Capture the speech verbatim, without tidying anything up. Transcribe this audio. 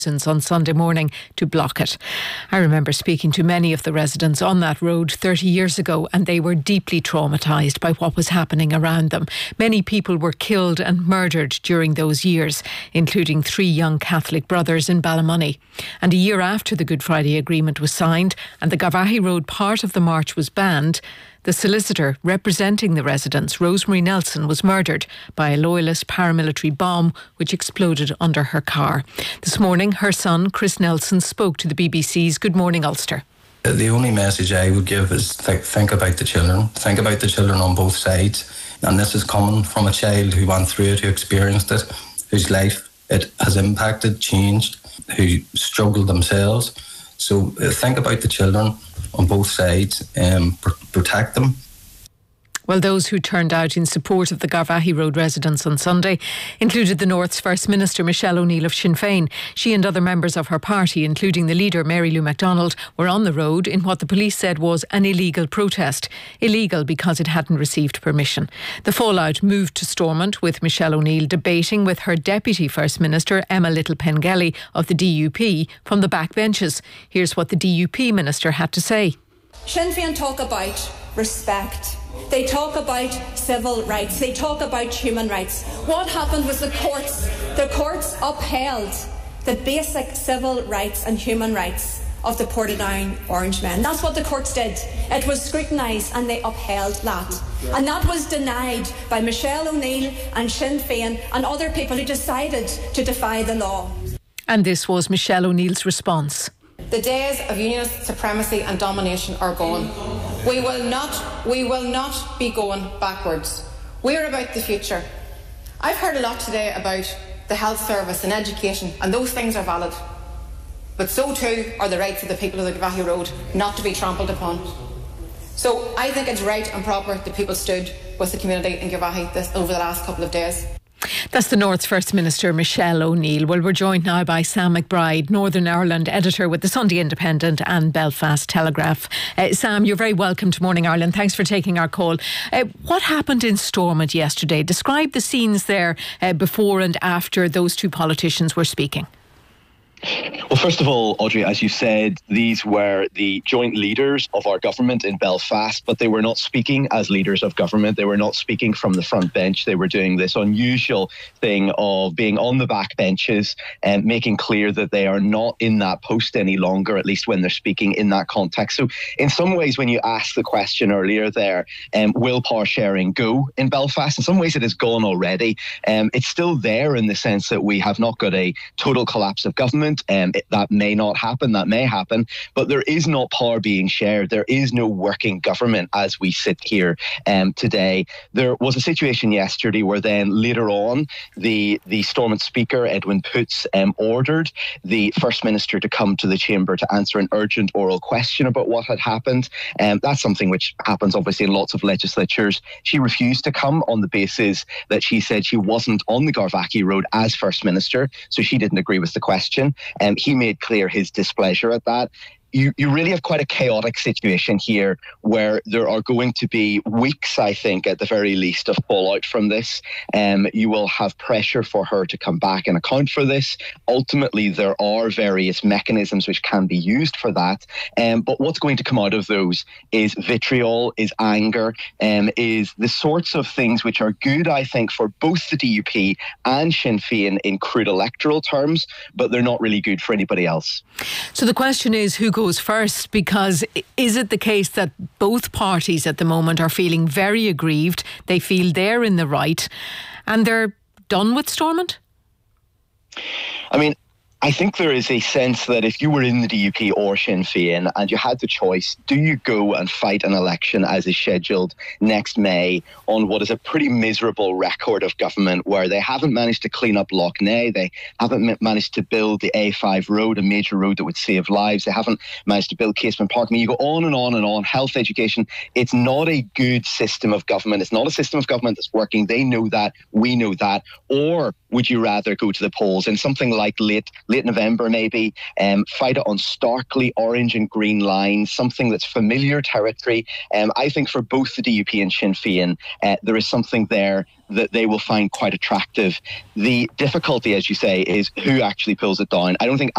on Sunday morning to block it. I remember speaking to many of the residents on that road thirty years ago, and they were deeply traumatised by what was happening around them. Many people were killed and murdered during those years, including three young Catholic brothers in Ballymoney. And a year after the Good Friday Agreement was signed and the Garvaghey Road part of the march was banned, the solicitor representing the residents, Rosemary Nelson, was murdered by a loyalist paramilitary bomb which exploded under her car. This morning, her son, Chris Nelson, spoke to the B B C's Good Morning Ulster. The only message I would give is th- think about the children. Think about the children on both sides. And this is coming from a child who went through it, who experienced it, whose life it has impacted, changed, who struggled themselves. So uh, think about the children on both sides and pr- protect them. Well, those who turned out in support of the Garvaghey Road residents on Sunday included the North's First Minister, Michelle O'Neill of Sinn Féin. She and other members of her party, including the leader, Mary Lou MacDonald, were on the road in what the police said was an illegal protest. Illegal because it hadn't received permission. The fallout moved to Stormont, with Michelle O'Neill debating with her Deputy First Minister, Emma Little-Pengelly of the D U P, from the back benches. Here's what the D U P minister had to say. Sinn Féin talk about respect. They talk about civil rights. They talk about human rights. What happened was the courts, the courts upheld the basic civil rights and human rights of the Portadown Orange men. That's what the courts did. It was scrutinised and they upheld that. And that was denied by Michelle O'Neill and Sinn Féin and other people who decided to defy the law. And this was Michelle O'Neill's response. The days of unionist supremacy and domination are gone. We will not, we will not be going backwards. We're about the future. I've heard a lot today about the health service and education, and those things are valid. But so too are the rights of the people of the Garvaghey Road not to be trampled upon. So I think it's right and proper that people stood with the community in Garvaghey this, over the last couple of days. That's the North's First Minister, Michelle O'Neill. Well, we're joined now by Sam McBride, Northern Ireland editor with the Sunday Independent and Belfast Telegraph. Uh, Sam, you're very welcome to Morning Ireland. Thanks for taking our call. Uh, what happened in Stormont yesterday? Describe the scenes there uh, before and after those two politicians were speaking. Well, first of all, Audrey, as you said, these were the joint leaders of our government in Belfast, but they were not speaking as leaders of government. They were not speaking from the front bench. They were doing this unusual thing of being on the back benches and making clear that they are not in that post any longer, at least when they're speaking in that context. So in some ways, when you asked the question earlier there, um, will power sharing go in Belfast? In some ways, it has gone already. Um, it's still there in the sense that we have not got a total collapse of government. Um, it, that may not happen, that may happen, but there is not power being shared. There is no working government as we sit here um, today. There was a situation yesterday where then later on the, the Stormont Speaker, Edwin Poots, um, ordered the First Minister to come to the Chamber to answer an urgent oral question about what had happened. Um, that's something which happens obviously in lots of legislatures. She refused to come on the basis that she said she wasn't on the Garvaghey Road as First Minister, so she didn't agree with the question. Um, he made clear his displeasure at that. You, you really have quite a chaotic situation here where there are going to be weeks, I think, at the very least, of fallout from this. Um, you will have pressure for her to come back and account for this. Ultimately, there are various mechanisms which can be used for that. Um, but what's going to come out of those is vitriol, is anger, um, is the sorts of things which are good, I think, for both the D U P and Sinn Féin in crude electoral terms, but they're not really good for anybody else. So the question is, who goes first? Because is it the case that both parties at the moment are feeling very aggrieved? They feel they're in the right and they're done with Stormont? I mean, I think there is a sense that if you were in the D U P or Sinn Féin and you had the choice, do you go and fight an election as is scheduled next May on what is a pretty miserable record of government where they haven't managed to clean up Lough Neagh, they haven't managed to build the A five road, a major road that would save lives, they haven't managed to build Casement Park. I mean, you go on and on and on, health, education. It's not a good system of government. It's not a system of government that's working. They know that. We know that. Or would you rather go to the polls in something like late late November, maybe, um, fight it on starkly orange and green lines, something that's familiar territory? Um, I think for both the D U P and Sinn Féin, uh, there is something there that they will find quite attractive. The difficulty, as you say, is who actually pulls it down. I don't think